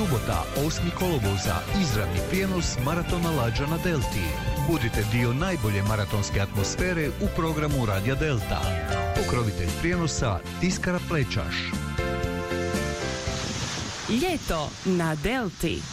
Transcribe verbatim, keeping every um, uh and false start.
Subota, osmi kolovoza, izravni prijenos maratona Lađa na Delti. Budite dio najbolje maratonske atmosfere u programu Radija Delta. Pokrovitelj prijenosa Tiskara Plečaš. Ljeto na Delti.